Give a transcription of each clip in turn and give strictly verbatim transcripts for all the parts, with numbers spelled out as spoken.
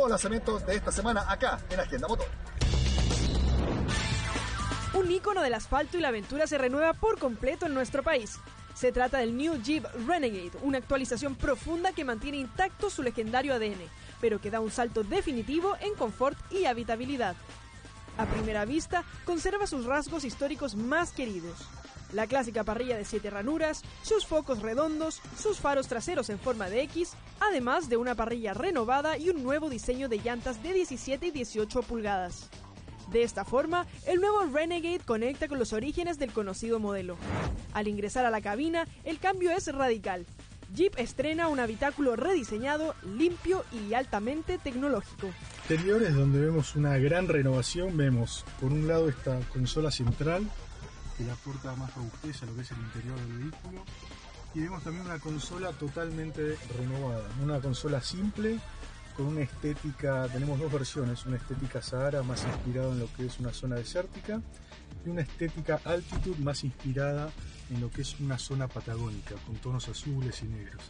nuevos lanzamientos de esta semana acá en Agenda Motor. Un ícono del asfalto y la aventura se renueva por completo en nuestro país. Se trata del New Jeep Renegade, una actualización profunda que mantiene intacto su legendario A D N, pero que da un salto definitivo en confort y habitabilidad. A primera vista, conserva sus rasgos históricos más queridos. La clásica parrilla de siete ranuras, sus focos redondos, sus faros traseros en forma de X, además de una parrilla renovada y un nuevo diseño de llantas de diecisiete y dieciocho pulgadas. De esta forma, el nuevo Renegade conecta con los orígenes del conocido modelo. Al ingresar a la cabina, el cambio es radical. Jeep estrena un habitáculo rediseñado, limpio y altamente tecnológico. Interiores donde vemos una gran renovación, vemos por un lado esta consola central que le aporta más robustez a lo que es el interior del vehículo, y vemos también una consola totalmente renovada, una consola simple con una estética, tenemos dos versiones, una estética Sahara más inspirada en lo que es una zona desértica y una estética Altitude más inspirada en lo que es una zona patagónica con tonos azules y negros.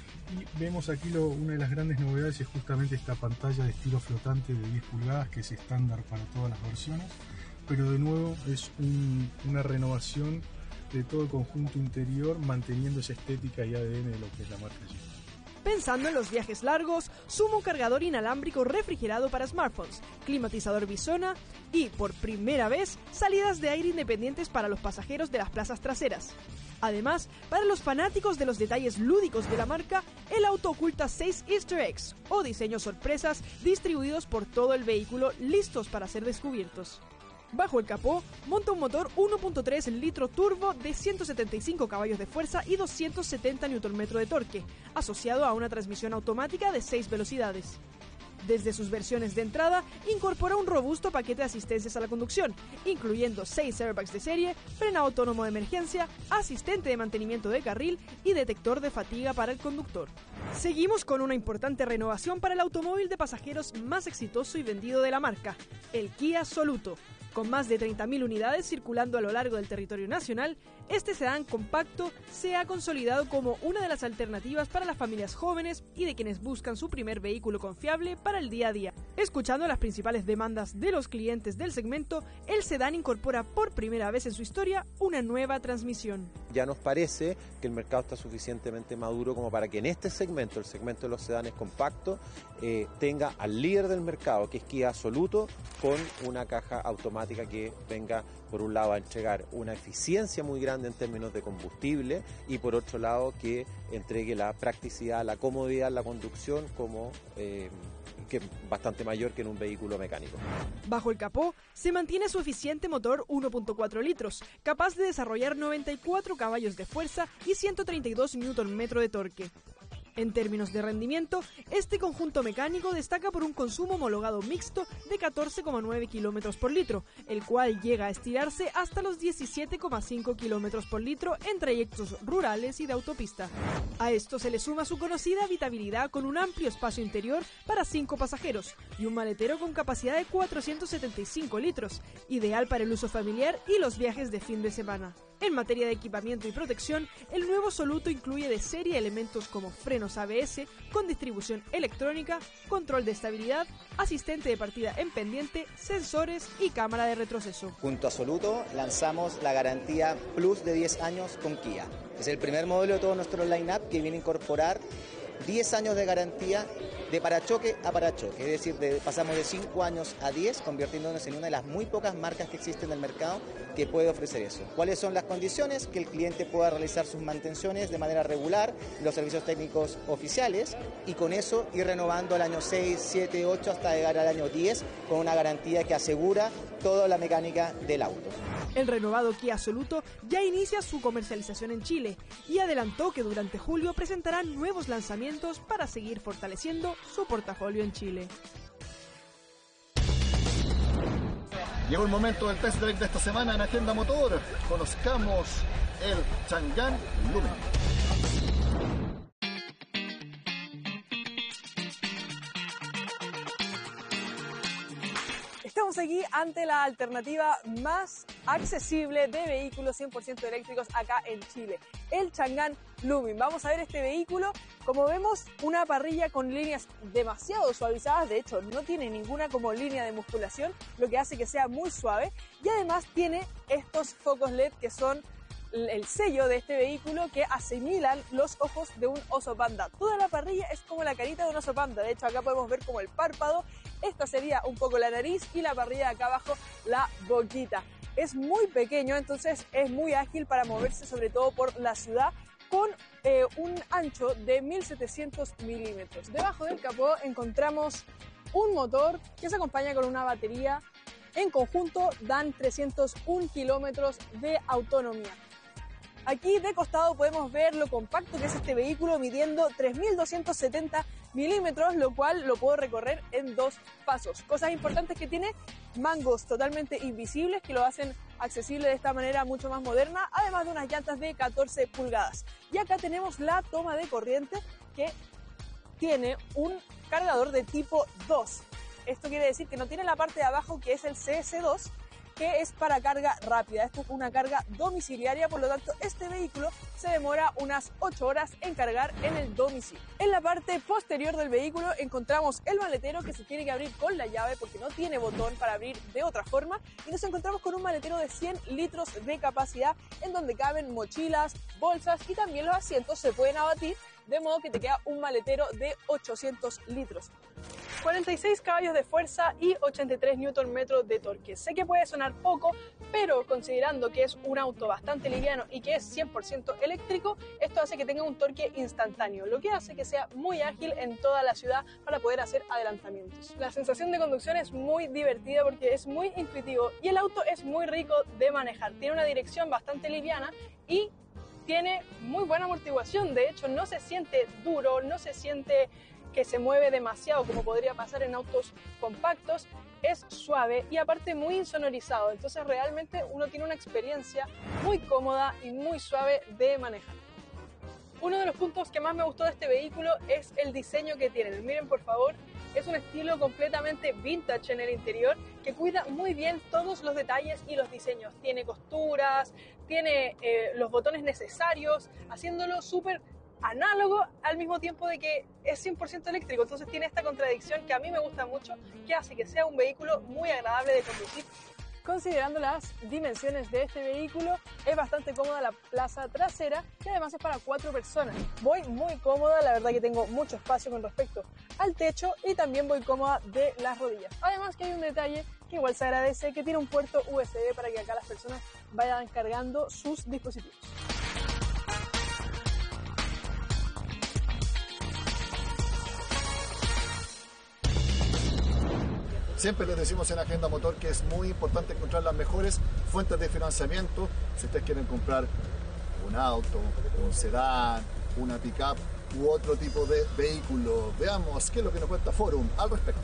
Y vemos aquí lo, una de las grandes novedades es justamente esta pantalla de estilo flotante de diez pulgadas que es estándar para todas las versiones, pero de nuevo es un, una renovación de todo el conjunto interior manteniendo esa estética y A D N de lo que es la marca Jeep. Pensando en los viajes largos, suma un cargador inalámbrico refrigerado para smartphones, climatizador bisona y, por primera vez, salidas de aire independientes para los pasajeros de las plazas traseras. Además, para los fanáticos de los detalles lúdicos de la marca, el auto oculta seis Easter eggs o diseños sorpresas distribuidos por todo el vehículo listos para ser descubiertos. Bajo el capó, monta un motor uno punto tres litro turbo de ciento setenta y cinco caballos de fuerza y doscientos setenta newton metros de torque, asociado a una transmisión automática de seis velocidades. Desde sus versiones de entrada, incorpora un robusto paquete de asistencias a la conducción, incluyendo seis airbags de serie, freno autónomo de emergencia, asistente de mantenimiento de carril y detector de fatiga para el conductor. Seguimos con una importante renovación para el automóvil de pasajeros más exitoso y vendido de la marca, el Kia Soluto. Con más de treinta mil unidades circulando a lo largo del territorio nacional, este sedán compacto se ha consolidado como una de las alternativas para las familias jóvenes y de quienes buscan su primer vehículo confiable para el día a día. Escuchando las principales demandas de los clientes del segmento, el sedán incorpora por primera vez en su historia una nueva transmisión. Ya nos parece que el mercado está suficientemente maduro como para que en este segmento, el segmento de los sedanes compactos, eh, tenga al líder del mercado, que es Kia Soluto, con una caja automática que venga por un lado a entregar una eficiencia muy grande en términos de combustible y por otro lado que entregue la practicidad, la comodidad en la conducción como eh, que es bastante mayor que en un vehículo mecánico. Bajo el capó se mantiene su eficiente motor uno punto cuatro litros, capaz de desarrollar noventa y cuatro caballos de fuerza y ciento treinta y dos newton metros de torque. En términos de rendimiento, este conjunto mecánico destaca por un consumo homologado mixto de catorce coma nueve kilómetros por litro, el cual llega a estirarse hasta los diecisiete coma cinco kilómetros por litro en trayectos rurales y de autopista. A esto se le suma su conocida habitabilidad con un amplio espacio interior para cinco pasajeros y un maletero con capacidad de cuatrocientos setenta y cinco litros, ideal para el uso familiar y los viajes de fin de semana. En materia de equipamiento y protección, el nuevo Soluto incluye de serie elementos como frenos A B S con distribución electrónica, control de estabilidad, asistente de partida en pendiente, sensores y cámara de retroceso. Junto a Soluto lanzamos la garantía Plus de diez años con Kia. Es el primer modelo de todo nuestro line-up que viene a incorporar diez años de garantía de parachoque a parachoque, es decir, de, pasamos de cinco años a diez, convirtiéndonos en una de las muy pocas marcas que existen en el mercado que puede ofrecer eso. ¿Cuáles son las condiciones? Que el cliente pueda realizar sus mantenciones de manera regular, los servicios técnicos oficiales, y con eso ir renovando al año seis, siete, ocho hasta llegar al año diez con una garantía que asegura toda la mecánica del auto. El renovado Kia Soluto ya inicia su comercialización en Chile y adelantó que durante julio presentarán nuevos lanzamientos para seguir fortaleciendo su portafolio en Chile. Llegó el momento del test drive de esta semana en Agenda Motor. Conozcamos el Chang'an Lumen. Estamos aquí ante la alternativa más accesible de vehículos cien por ciento eléctricos acá en Chile, el Chang'an Lumen. Vamos a ver este vehículo Como vemos, una parrilla con líneas demasiado suavizadas, de hecho no tiene ninguna como línea de musculación, lo que hace que sea muy suave, y además tiene estos focos L E D que son el sello de este vehículo que asimilan los ojos de un oso panda. Toda la parrilla es como la carita de un oso panda, de hecho acá podemos ver como el párpado, esta sería un poco la nariz y la parrilla de acá abajo la boquita. Es muy pequeño, entonces es muy ágil para moverse sobre todo por la ciudad, con eh, un ancho de mil setecientos milímetros. Debajo del capó encontramos un motor que se acompaña con una batería. En conjunto dan trescientos un kilómetros de autonomía. Aquí de costado podemos ver lo compacto que es este vehículo, midiendo tres mil doscientos setenta milímetros, lo cual lo puedo recorrer en dos pasos. Cosas importantes que tiene: mangos totalmente invisibles que lo hacen accesible de esta manera mucho más moderna, además de unas llantas de catorce pulgadas. Y acá tenemos la toma de corriente que tiene un cargador de tipo dos. Esto quiere decir que no tiene la parte de abajo, que es el C S dos, que es para carga rápida. Esto es una carga domiciliaria, por lo tanto este vehículo se demora unas ocho horas en cargar en el domicilio. En la parte posterior del vehículo encontramos el maletero, que se tiene que abrir con la llave porque no tiene botón para abrir de otra forma, y nos encontramos con un maletero de cien litros de capacidad, en donde caben mochilas, bolsas, y también los asientos se pueden abatir, de modo que te queda un maletero de ochocientos litros. cuarenta y seis caballos de fuerza y ochenta y tres newton metros de torque. Sé que puede sonar poco, pero considerando que es un auto bastante liviano y que es cien por ciento eléctrico, esto hace que tenga un torque instantáneo, lo que hace que sea muy ágil en toda la ciudad para poder hacer adelantamientos. La sensación de conducción es muy divertida porque es muy intuitivo y el auto es muy rico de manejar. Tiene una dirección bastante liviana y tiene muy buena amortiguación. De hecho, no se siente duro, no se siente que se mueve demasiado como podría pasar en autos compactos. Es suave y aparte muy insonorizado, entonces realmente uno tiene una experiencia muy cómoda y muy suave de manejar. Uno de los puntos que más me gustó de este vehículo es el diseño que tiene. Miren, por favor, es un estilo completamente vintage en el interior que cuida muy bien todos los detalles y los diseños. Tiene costuras, tiene eh, los botones necesarios, haciéndolo súper análogo al mismo tiempo de que es cien por ciento eléctrico. Entonces tiene esta contradicción que a mí me gusta mucho, que hace que sea un vehículo muy agradable de conducir. Considerando las dimensiones de este vehículo, es bastante cómoda la plaza trasera, que además es para cuatro personas. Voy muy cómoda, la verdad que tengo mucho espacio con respecto al techo, y también voy cómoda de las rodillas. Además que hay un detalle que igual se agradece, que tiene un puerto U S B para que acá las personas vayan cargando sus dispositivos. Siempre les decimos en Agenda Motor que es muy importante encontrar las mejores fuentes de financiamiento. Si ustedes quieren comprar un auto, un sedán, una pick-up u otro tipo de vehículo, veamos qué es lo que nos cuenta Forum al respecto.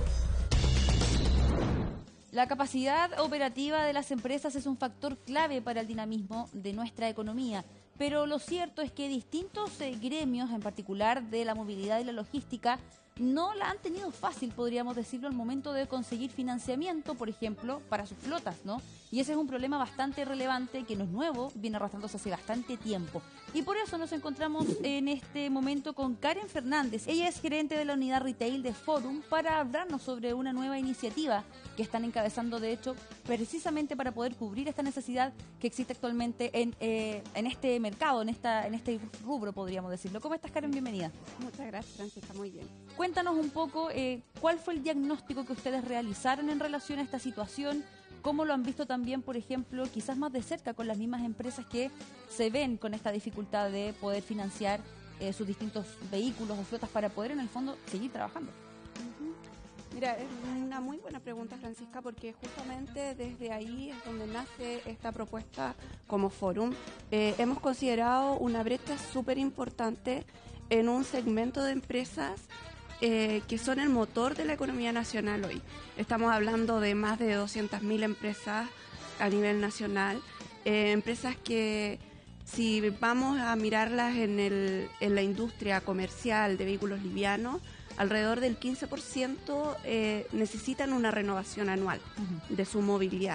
La capacidad operativa de las empresas es un factor clave para el dinamismo de nuestra economía, pero lo cierto es que distintos eh, gremios, en particular de la movilidad y la logística, no la han tenido fácil, podríamos decirlo, al momento de conseguir financiamiento, por ejemplo, para sus flotas, ¿no? Y ese es un problema bastante relevante que no es nuevo, viene arrastrándose hace bastante tiempo. Y por eso nos encontramos en este momento con Karen Fernández. Ella es gerente de la unidad retail de Forum para hablarnos sobre una nueva iniciativa que están encabezando, de hecho, precisamente para poder cubrir esta necesidad que existe actualmente en, eh, en este mercado, en, esta, en este rubro, podríamos decirlo. ¿Cómo estás, Karen? Bienvenida. Muchas gracias, Francisca. Muy bien. Cuéntanos un poco eh, cuál fue el diagnóstico que ustedes realizaron en relación a esta situación, cómo lo han visto también, por ejemplo, quizás más de cerca con las mismas empresas que se ven con esta dificultad de poder financiar eh, sus distintos vehículos o flotas para poder, en el fondo, seguir trabajando. Uh-huh. Mira, es una muy buena pregunta, Francisca, porque justamente desde ahí es donde nace esta propuesta como Forum. Eh, hemos considerado una brecha súper importante en un segmento de empresas Eh, que son el motor de la economía nacional hoy. Estamos hablando de más de doscientas mil empresas a nivel nacional, eh, empresas que, si vamos a mirarlas en, el, en la industria comercial de vehículos livianos, alrededor del quince por ciento eh, necesitan una renovación anual uh-huh. de su movilidad.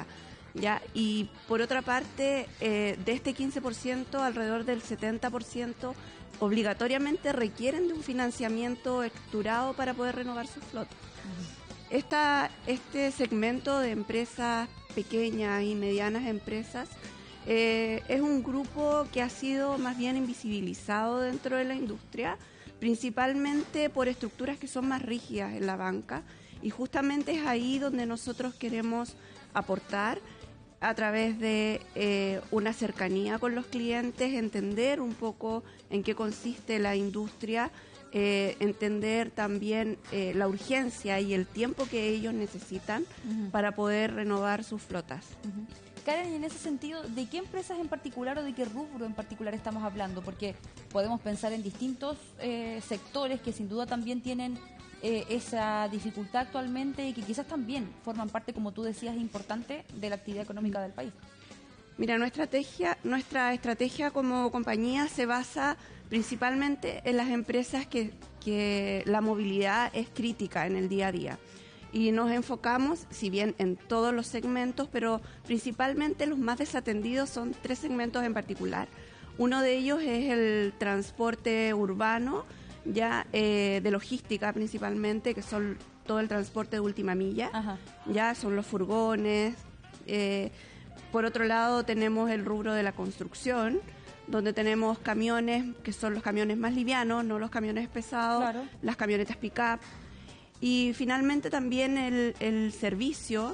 ¿ya? Y por otra parte, eh, de este quince por ciento, alrededor del setenta por ciento obligatoriamente requieren de un financiamiento estructurado para poder renovar su flota. Uh-huh. Esta, este segmento de empresas pequeñas y medianas empresas eh, es un grupo que ha sido más bien invisibilizado dentro de la industria, principalmente por estructuras que son más rígidas en la banca, y justamente es ahí donde nosotros queremos aportar a través de eh, una cercanía con los clientes, entender un poco en qué consiste la industria, eh, entender también eh, la urgencia y el tiempo que ellos necesitan uh-huh. para poder renovar sus flotas. Uh-huh. Karen, y en ese sentido, ¿de qué empresas en particular o de qué rubro en particular estamos hablando? Porque podemos pensar en distintos eh, sectores que sin duda también tienen Eh, esa dificultad actualmente y que quizás también forman parte, como tú decías, importante de la actividad económica del país. Mira, nuestra estrategia, nuestra estrategia como compañía se basa principalmente en las empresas que, que la movilidad es crítica en el día a día. Y nos enfocamos, si bien en todos los segmentos, pero principalmente los más desatendidos son tres segmentos en particular. Uno de ellos es el transporte urbano, ya eh, de logística principalmente, que son todo el transporte de última milla. Ajá. Ya son los furgones. Eh, por otro lado tenemos el rubro de la construcción, donde tenemos camiones que son los camiones más livianos, no los camiones pesados, claro. Las camionetas pick-up. Y finalmente también el, el servicio,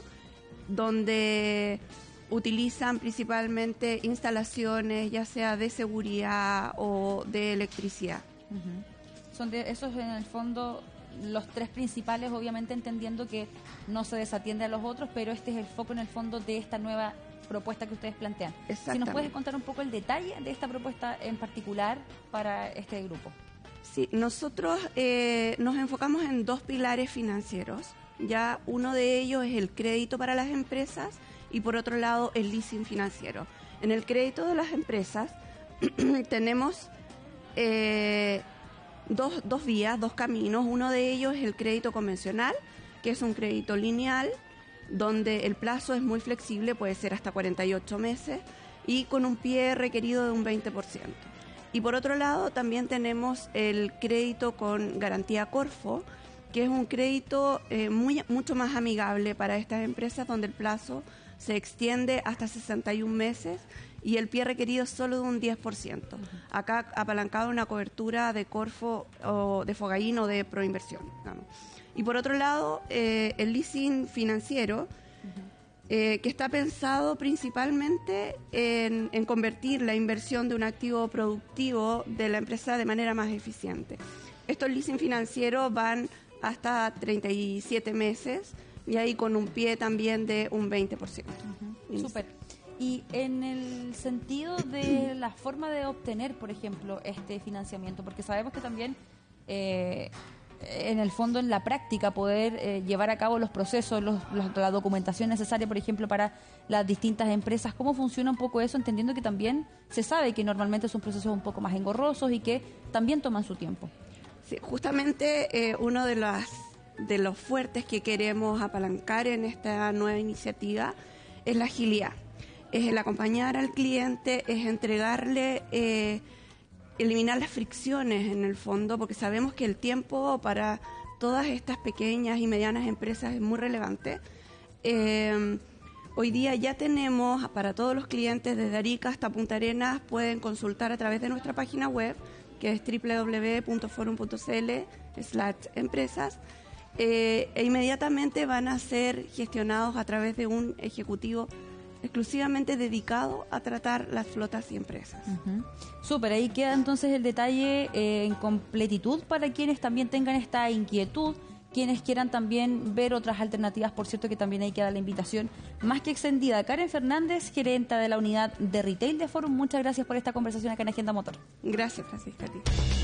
donde utilizan principalmente instalaciones, ya sea de seguridad o de electricidad. Uh-huh. Son de esos en el fondo los tres principales, obviamente entendiendo que no se desatiende a los otros, pero este es el foco en el fondo de esta nueva propuesta que ustedes plantean. Si nos puedes contar un poco el detalle de esta propuesta en particular para este grupo. Sí, nosotros eh, nos enfocamos en dos pilares financieros. Ya uno de ellos es el crédito para las empresas y por otro lado el leasing financiero. En el crédito de las empresas tenemos eh, Dos, dos vías, dos caminos. Uno de ellos es el crédito convencional, que es un crédito lineal, donde el plazo es muy flexible, puede ser hasta cuarenta y ocho meses, y con un pie requerido de un veinte por ciento. Y por otro lado, también tenemos el crédito con garantía Corfo, que es un crédito eh, muy, mucho más amigable para estas empresas, donde el plazo se extiende hasta sesenta y un meses y el pie requerido es solo de un diez por ciento. Uh-huh. Acá apalancado una cobertura de Corfo o de Fogaín o de Proinversión, digamos. Y por otro lado, eh, el leasing financiero, uh-huh. eh, que está pensado principalmente en, en convertir la inversión de un activo productivo de la empresa de manera más eficiente. Estos leasing financieros van hasta treinta y siete meses y ahí con un pie también de un veinte por ciento. Uh-huh. Súper. Y en el sentido de la forma de obtener, por ejemplo, este financiamiento, porque sabemos que también eh, en el fondo, en la práctica, poder eh, llevar a cabo los procesos, los, los, la documentación necesaria, por ejemplo, para las distintas empresas, ¿cómo funciona un poco eso? Entendiendo que también se sabe que normalmente son procesos un poco más engorrosos y que también toman su tiempo. Sí, justamente eh, uno de, las, de los fuertes que queremos apalancar en esta nueva iniciativa es la agilidad. Es el acompañar al cliente, es entregarle, eh, eliminar las fricciones en el fondo, porque sabemos que el tiempo para todas estas pequeñas y medianas empresas es muy relevante. Eh, hoy día ya tenemos para todos los clientes desde Arica hasta Punta Arenas, pueden consultar a través de nuestra página web, que es doble u doble u doble u punto forum punto c l slash empresas, eh, e inmediatamente van a ser gestionados a través de un ejecutivo exclusivamente dedicado a tratar las flotas y empresas. Uh-huh. Súper, ahí queda entonces el detalle eh, en completitud para quienes también tengan esta inquietud, quienes quieran también ver otras alternativas. Por cierto que también ahí queda la invitación más que extendida. Karen Fernández, gerenta de la unidad de retail de Forum, muchas gracias por esta conversación acá en Agenda Motor. Gracias, Francisca, a ti.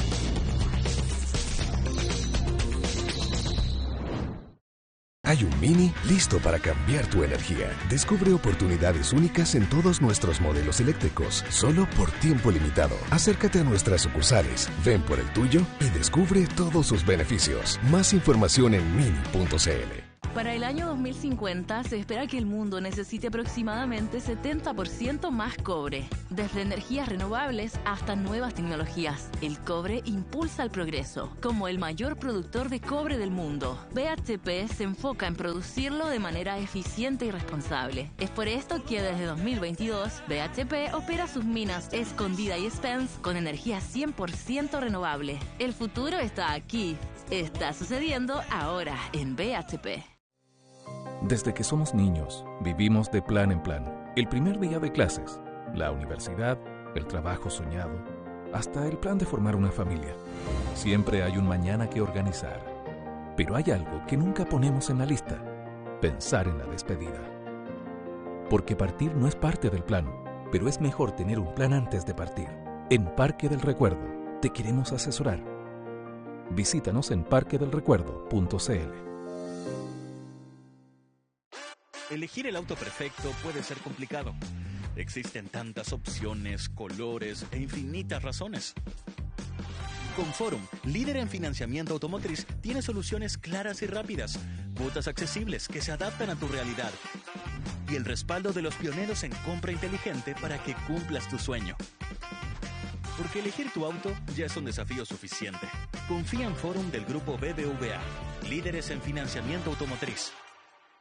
Hay un Mini listo para cambiar tu energía. Descubre oportunidades únicas en todos nuestros modelos eléctricos, solo por tiempo limitado. Acércate a nuestras sucursales, ven por el tuyo y descubre todos sus beneficios. Más información en mini punto c l. Para el año dos mil cincuenta se espera que el mundo necesite aproximadamente setenta por ciento más cobre. Desde energías renovables hasta nuevas tecnologías, el cobre impulsa el progreso. Como el mayor productor de cobre del mundo, B H P se enfoca en producirlo de manera eficiente y responsable. Es por esto que desde dos mil veintidós, B H P opera sus minas Escondida y Spence con energía cien por ciento renovable. El futuro está aquí. Está sucediendo ahora en B H P. Desde que somos niños, vivimos de plan en plan. El primer día de clases, la universidad, el trabajo soñado, hasta el plan de formar una familia. Siempre hay un mañana que organizar. Pero hay algo que nunca ponemos en la lista: pensar en la despedida. Porque partir no es parte del plan, pero es mejor tener un plan antes de partir. En Parque del Recuerdo, te queremos asesorar. Visítanos en parque del recuerdo punto c l. Elegir el auto perfecto puede ser complicado. Existen tantas opciones, colores e infinitas razones. Con Forum, líder en financiamiento automotriz, tiene soluciones claras y rápidas, cuotas accesibles que se adaptan a tu realidad y el respaldo de los pioneros en compra inteligente para que cumplas tu sueño. Porque elegir tu auto ya es un desafío suficiente. Confía en Forum del grupo B B V A, líderes en financiamiento automotriz.